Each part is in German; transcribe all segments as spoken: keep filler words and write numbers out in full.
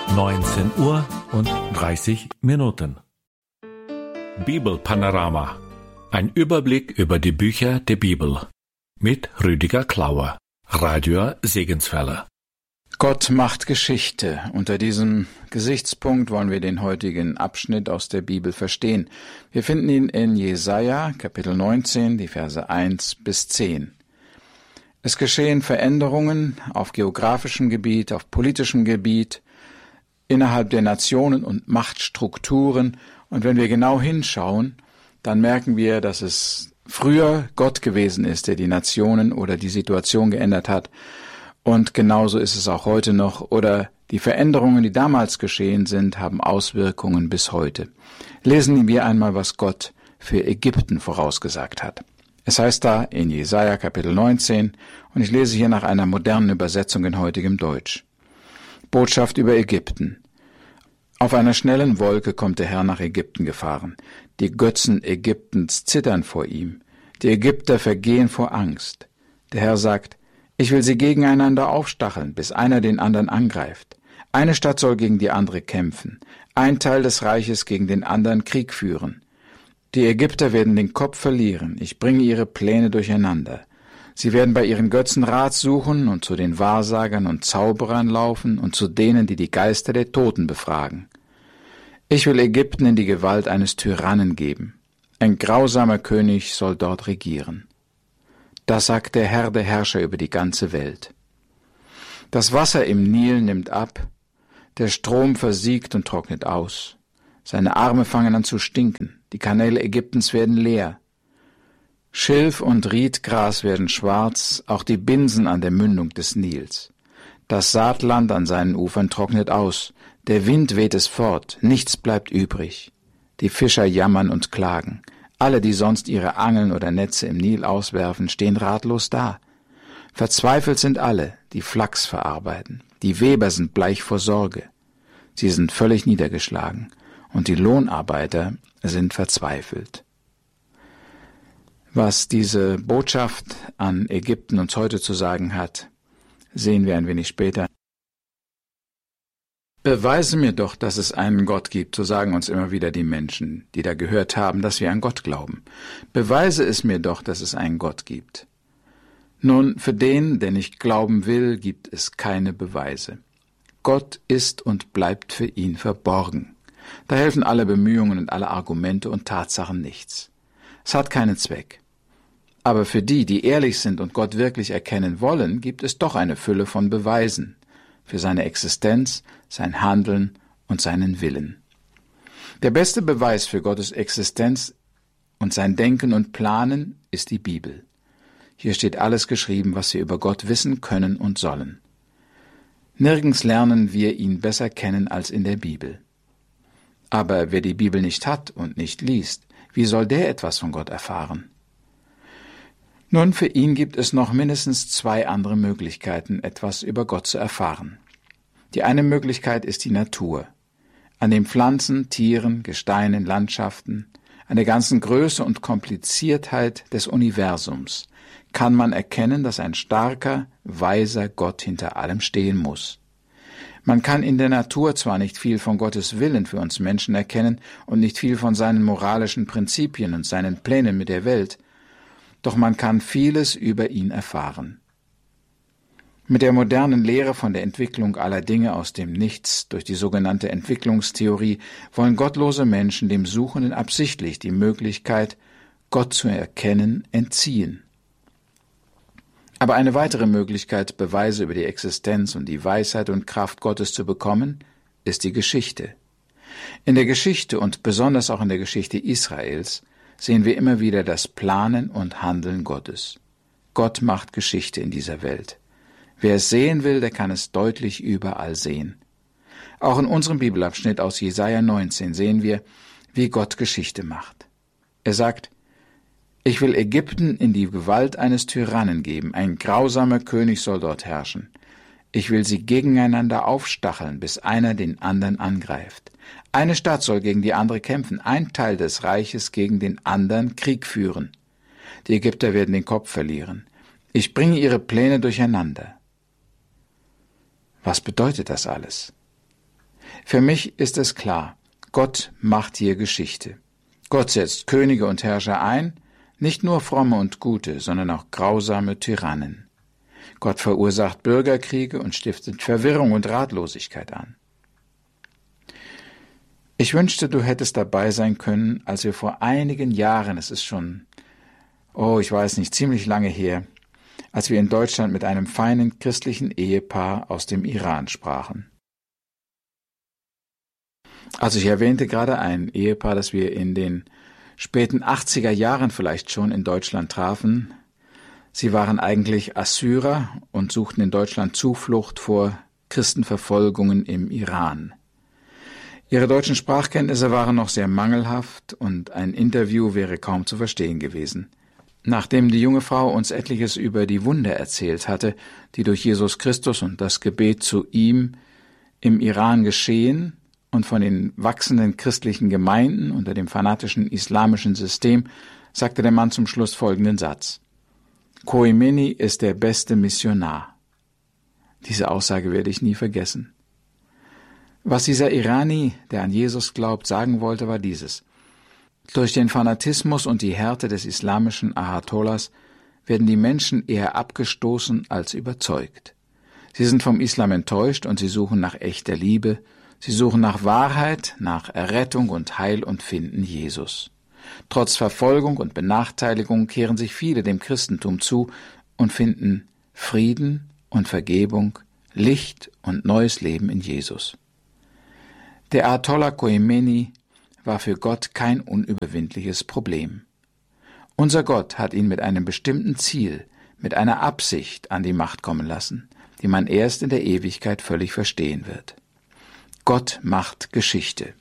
neunzehn Uhr und dreißig Minuten. Bibelpanorama. Ein Überblick über die Bücher der Bibel. Mit Rüdiger Klauer. Radio Segenswelle. Gott macht Geschichte. Unter diesem Gesichtspunkt wollen wir den heutigen Abschnitt aus der Bibel verstehen. Wir finden ihn in Jesaja, Kapitel neunzehn, die Verse eins bis zehn. Es geschehen Veränderungen auf geografischem Gebiet, auf politischem Gebiet, innerhalb der Nationen und Machtstrukturen. Und wenn wir genau hinschauen, dann merken wir, dass es früher Gott gewesen ist, der die Nationen oder die Situation geändert hat. Und genauso ist es auch heute noch. Oder die Veränderungen, die damals geschehen sind, haben Auswirkungen bis heute. Lesen wir einmal, was Gott für Ägypten vorausgesagt hat. Es heißt da in Jesaja Kapitel neunzehn, und ich lese hier nach einer modernen Übersetzung in heutigem Deutsch. Botschaft über Ägypten. Auf einer schnellen Wolke kommt der Herr nach Ägypten gefahren. Die Götzen Ägyptens zittern vor ihm. Die Ägypter vergehen vor Angst. Der Herr sagt, ich will sie gegeneinander aufstacheln, bis einer den anderen angreift. Eine Stadt soll gegen die andere kämpfen. Ein Teil des Reiches gegen den anderen Krieg führen. Die Ägypter werden den Kopf verlieren. Ich bringe ihre Pläne durcheinander. Sie werden bei ihren Götzen Rat suchen und zu den Wahrsagern und Zauberern laufen und zu denen, die die Geister der Toten befragen. Ich will Ägypten in die Gewalt eines Tyrannen geben. Ein grausamer König soll dort regieren. Das sagt der Herr, der Herrscher über die ganze Welt. Das Wasser im Nil nimmt ab, der Strom versiegt und trocknet aus. Seine Arme fangen an zu stinken, die Kanäle Ägyptens werden leer. Schilf und Riedgras werden schwarz, auch die Binsen an der Mündung des Nils. Das Saatland an seinen Ufern trocknet aus, der Wind weht es fort, nichts bleibt übrig. Die Fischer jammern und klagen. Alle, die sonst ihre Angeln oder Netze im Nil auswerfen, stehen ratlos da. Verzweifelt sind alle, die Flachs verarbeiten. Die Weber sind bleich vor Sorge. Sie sind völlig niedergeschlagen. Und die Lohnarbeiter sind verzweifelt. Was diese Botschaft an Ägypten uns heute zu sagen hat, sehen wir ein wenig später. Beweise mir doch, dass es einen Gott gibt, so sagen uns immer wieder die Menschen, die da gehört haben, dass wir an Gott glauben. Beweise es mir doch, dass es einen Gott gibt. Nun, für den, der nicht glauben will, gibt es keine Beweise. Gott ist und bleibt für ihn verborgen. Da helfen alle Bemühungen und alle Argumente und Tatsachen nichts. Es hat keinen Zweck. Aber für die, die ehrlich sind und Gott wirklich erkennen wollen, gibt es doch eine Fülle von Beweisen für seine Existenz, sein Handeln und seinen Willen. Der beste Beweis für Gottes Existenz und sein Denken und Planen ist die Bibel. Hier steht alles geschrieben, was wir über Gott wissen können und sollen. Nirgends lernen wir ihn besser kennen als in der Bibel. Aber wer die Bibel nicht hat und nicht liest, wie soll der etwas von Gott erfahren? Nun, für ihn gibt es noch mindestens zwei andere Möglichkeiten, etwas über Gott zu erfahren. Die eine Möglichkeit ist die Natur. An den Pflanzen, Tieren, Gesteinen, Landschaften, an der ganzen Größe und Kompliziertheit des Universums kann man erkennen, dass ein starker, weiser Gott hinter allem stehen muss. Man kann in der Natur zwar nicht viel von Gottes Willen für uns Menschen erkennen und nicht viel von seinen moralischen Prinzipien und seinen Plänen mit der Welt, doch man kann vieles über ihn erfahren. Mit der modernen Lehre von der Entwicklung aller Dinge aus dem Nichts durch die sogenannte Entwicklungstheorie wollen gottlose Menschen dem Suchenden absichtlich die Möglichkeit, Gott zu erkennen, entziehen. Aber eine weitere Möglichkeit, Beweise über die Existenz und die Weisheit und Kraft Gottes zu bekommen, ist die Geschichte. In der Geschichte und besonders auch in der Geschichte Israels sehen wir immer wieder das Planen und Handeln Gottes. Gott macht Geschichte in dieser Welt. Wer es sehen will, der kann es deutlich überall sehen. Auch in unserem Bibelabschnitt aus Jesaja neunzehn sehen wir, wie Gott Geschichte macht. Er sagt, ich will Ägypten in die Gewalt eines Tyrannen geben, ein grausamer König soll dort herrschen. Ich will sie gegeneinander aufstacheln, bis einer den anderen angreift. Eine Stadt soll gegen die andere kämpfen, ein Teil des Reiches gegen den anderen Krieg führen. Die Ägypter werden den Kopf verlieren. Ich bringe ihre Pläne durcheinander. Was bedeutet das alles? Für mich ist es klar, Gott macht hier Geschichte. Gott setzt Könige und Herrscher ein, nicht nur fromme und gute, sondern auch grausame Tyrannen. Gott verursacht Bürgerkriege und stiftet Verwirrung und Ratlosigkeit an. Ich wünschte, du hättest dabei sein können, als wir vor einigen Jahren, es ist schon, oh, ich weiß nicht, ziemlich lange her, als wir in Deutschland mit einem feinen christlichen Ehepaar aus dem Iran sprachen. Also ich erwähnte gerade ein Ehepaar, das wir in den späten achtziger Jahren vielleicht schon in Deutschland trafen. Sie waren eigentlich Assyrer und suchten in Deutschland Zuflucht vor Christenverfolgungen im Iran. Ihre deutschen Sprachkenntnisse waren noch sehr mangelhaft und ein Interview wäre kaum zu verstehen gewesen. Nachdem die junge Frau uns etliches über die Wunder erzählt hatte, die durch Jesus Christus und das Gebet zu ihm im Iran geschehen und von den wachsenden christlichen Gemeinden unter dem fanatischen islamischen System, sagte der Mann zum Schluss folgenden Satz: Khomeini ist der beste Missionar. Diese Aussage werde ich nie vergessen. Was dieser Irani, der an Jesus glaubt, sagen wollte, war dieses: Durch den Fanatismus und die Härte des islamischen Ayatollahs werden die Menschen eher abgestoßen als überzeugt. Sie sind vom Islam enttäuscht und sie suchen nach echter Liebe, sie suchen nach Wahrheit, nach Errettung und Heil und finden Jesus. Trotz Verfolgung und Benachteiligung kehren sich viele dem Christentum zu und finden Frieden und Vergebung, Licht und neues Leben in Jesus. Der Ayatollah Khomeini war für Gott kein unüberwindliches Problem. Unser Gott hat ihn mit einem bestimmten Ziel, mit einer Absicht an die Macht kommen lassen, die man erst in der Ewigkeit völlig verstehen wird. Gott macht Geschichte.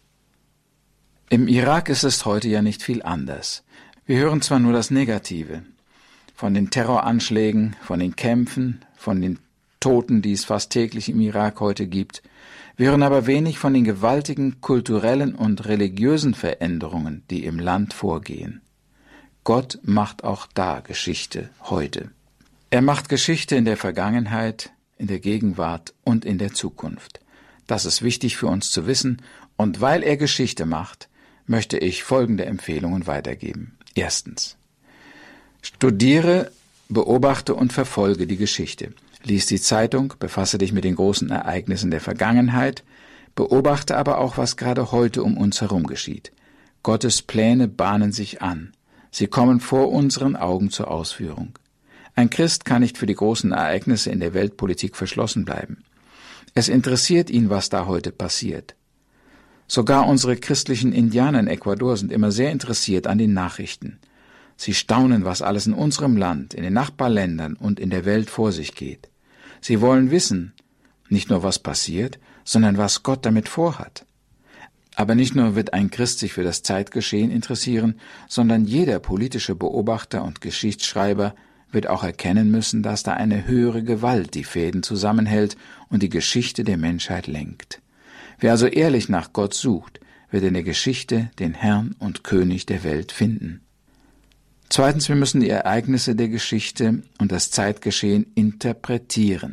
Im Irak ist es heute ja nicht viel anders. Wir hören zwar nur das Negative, von den Terroranschlägen, von den Kämpfen, von den Toten, die es fast täglich im Irak heute gibt. Wir hören aber wenig von den gewaltigen kulturellen und religiösen Veränderungen, die im Land vorgehen. Gott macht auch da Geschichte heute. Er macht Geschichte in der Vergangenheit, in der Gegenwart und in der Zukunft. Das ist wichtig für uns zu wissen, und weil er Geschichte macht, möchte ich folgende Empfehlungen weitergeben. Erstens: Studiere, beobachte und verfolge die Geschichte. Lies die Zeitung, befasse dich mit den großen Ereignissen der Vergangenheit, beobachte aber auch, was gerade heute um uns herum geschieht. Gottes Pläne bahnen sich an. Sie kommen vor unseren Augen zur Ausführung. Ein Christ kann nicht für die großen Ereignisse in der Weltpolitik verschlossen bleiben. Es interessiert ihn, was da heute passiert. Sogar unsere christlichen Indianer in Ecuador sind immer sehr interessiert an den Nachrichten. Sie staunen, was alles in unserem Land, in den Nachbarländern und in der Welt vor sich geht. Sie wollen wissen, nicht nur was passiert, sondern was Gott damit vorhat. Aber nicht nur wird ein Christ sich für das Zeitgeschehen interessieren, sondern jeder politische Beobachter und Geschichtsschreiber wird auch erkennen müssen, dass da eine höhere Gewalt die Fäden zusammenhält und die Geschichte der Menschheit lenkt. Wer also ehrlich nach Gott sucht, wird in der Geschichte den Herrn und König der Welt finden. Zweitens, wir müssen die Ereignisse der Geschichte und das Zeitgeschehen interpretieren.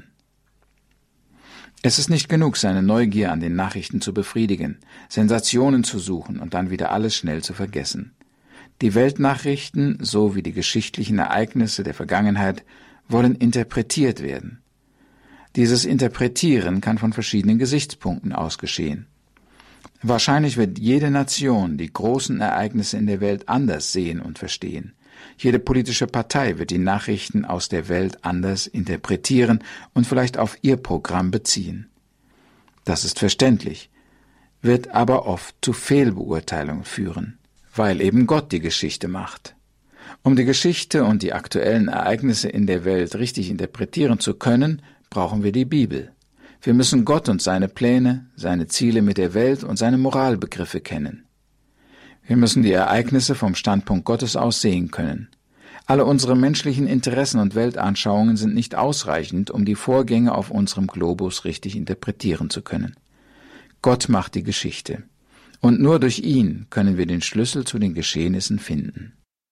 Es ist nicht genug, seine Neugier an den Nachrichten zu befriedigen, Sensationen zu suchen und dann wieder alles schnell zu vergessen. Die Weltnachrichten sowie die geschichtlichen Ereignisse der Vergangenheit wollen interpretiert werden. Dieses Interpretieren kann von verschiedenen Gesichtspunkten aus geschehen. Wahrscheinlich wird jede Nation die großen Ereignisse in der Welt anders sehen und verstehen. Jede politische Partei wird die Nachrichten aus der Welt anders interpretieren und vielleicht auf ihr Programm beziehen. Das ist verständlich, wird aber oft zu Fehlbeurteilungen führen, weil eben Gott die Geschichte macht. Um die Geschichte und die aktuellen Ereignisse in der Welt richtig interpretieren zu können, brauchen wir die Bibel. Wir müssen Gott und seine Pläne, seine Ziele mit der Welt und seine Moralbegriffe kennen. Wir müssen die Ereignisse vom Standpunkt Gottes aus sehen können. Alle unsere menschlichen Interessen und Weltanschauungen sind nicht ausreichend, um die Vorgänge auf unserem Globus richtig interpretieren zu können. Gott macht die Geschichte. Und nur durch ihn können wir den Schlüssel zu den Geschehnissen finden.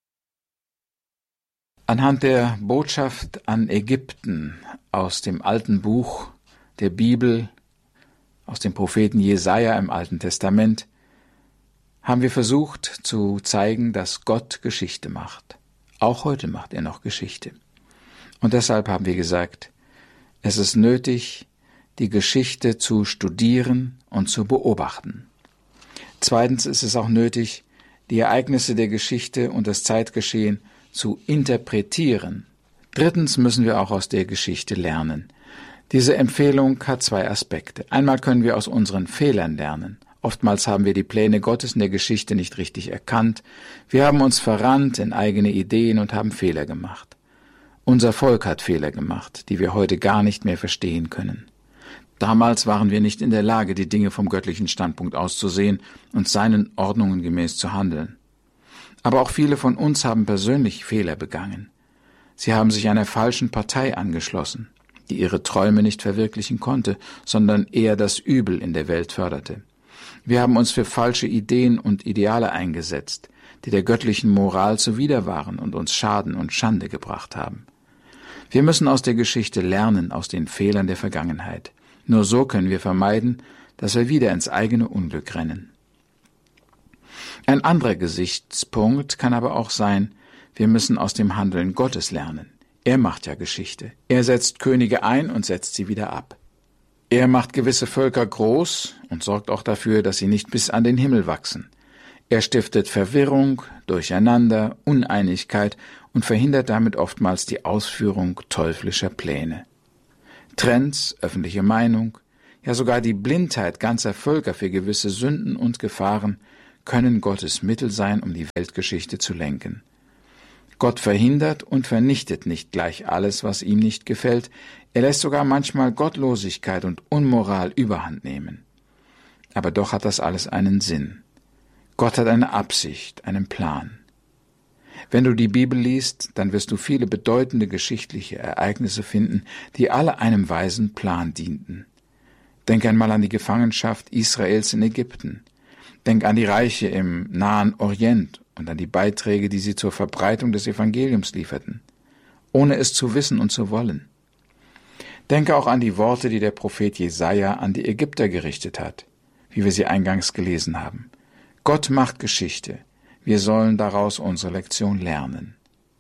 Anhand der Botschaft an Ägypten aus dem alten Buch der Bibel aus dem Propheten Jesaja im Alten Testament, haben wir versucht zu zeigen, dass Gott Geschichte macht. Auch heute macht er noch Geschichte. Und deshalb haben wir gesagt, es ist nötig, die Geschichte zu studieren und zu beobachten. Zweitens ist es auch nötig, die Ereignisse der Geschichte und das Zeitgeschehen zu interpretieren. Drittens müssen wir auch aus der Geschichte lernen. Diese Empfehlung hat zwei Aspekte. Einmal können wir aus unseren Fehlern lernen. Oftmals haben wir die Pläne Gottes in der Geschichte nicht richtig erkannt. Wir haben uns verrannt in eigene Ideen und haben Fehler gemacht. Unser Volk hat Fehler gemacht, die wir heute gar nicht mehr verstehen können. Damals waren wir nicht in der Lage, die Dinge vom göttlichen Standpunkt aus zu sehen und seinen Ordnungen gemäß zu handeln. Aber auch viele von uns haben persönlich Fehler begangen. Sie haben sich einer falschen Partei angeschlossen, die ihre Träume nicht verwirklichen konnte, sondern eher das Übel in der Welt förderte. Wir haben uns für falsche Ideen und Ideale eingesetzt, die der göttlichen Moral zuwider waren und uns Schaden und Schande gebracht haben. Wir müssen aus der Geschichte lernen, aus den Fehlern der Vergangenheit. Nur so können wir vermeiden, dass wir wieder ins eigene Unglück rennen. Ein anderer Gesichtspunkt kann aber auch sein, wir müssen aus dem Handeln Gottes lernen. Er macht ja Geschichte. Er setzt Könige ein und setzt sie wieder ab. Er macht gewisse Völker groß und sorgt auch dafür, dass sie nicht bis an den Himmel wachsen. Er stiftet Verwirrung, Durcheinander, Uneinigkeit und verhindert damit oftmals die Ausführung teuflischer Pläne. Trends, öffentliche Meinung, ja sogar die Blindheit ganzer Völker für gewisse Sünden und Gefahren können Gottes Mittel sein, um die Weltgeschichte zu lenken. Gott verhindert und vernichtet nicht gleich alles, was ihm nicht gefällt. Er lässt sogar manchmal Gottlosigkeit und Unmoral überhand nehmen. Aber doch hat das alles einen Sinn. Gott hat eine Absicht, einen Plan. Wenn du die Bibel liest, dann wirst du viele bedeutende geschichtliche Ereignisse finden, die alle einem weisen Plan dienten. Denk einmal an die Gefangenschaft Israels in Ägypten. Denk an die Reiche im Nahen Orient und an die Beiträge, die sie zur Verbreitung des Evangeliums lieferten, ohne es zu wissen und zu wollen. Denke auch an die Worte, die der Prophet Jesaja an die Ägypter gerichtet hat, wie wir sie eingangs gelesen haben. Gott macht Geschichte. Wir sollen daraus unsere Lektion lernen.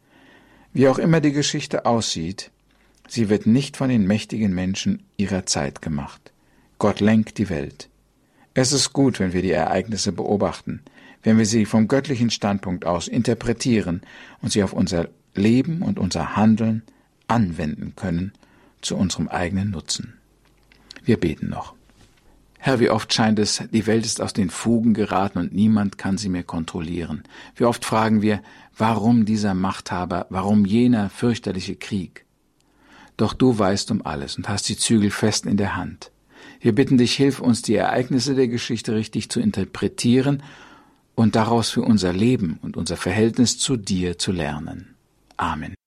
Wie auch immer die Geschichte aussieht, sie wird nicht von den mächtigen Menschen ihrer Zeit gemacht. Gott lenkt die Welt. Es ist gut, wenn wir die Ereignisse beobachten, wenn wir sie vom göttlichen Standpunkt aus interpretieren und sie auf unser Leben und unser Handeln anwenden können zu unserem eigenen Nutzen. Wir beten noch. Herr, wie oft scheint es, die Welt ist aus den Fugen geraten und niemand kann sie mehr kontrollieren. Wie oft fragen wir, warum dieser Machthaber, warum jener fürchterliche Krieg? Doch du weißt um alles und hast die Zügel fest in der Hand. Wir bitten dich, hilf uns, die Ereignisse der Geschichte richtig zu interpretieren und daraus für unser Leben und unser Verhältnis zu dir zu lernen. Amen.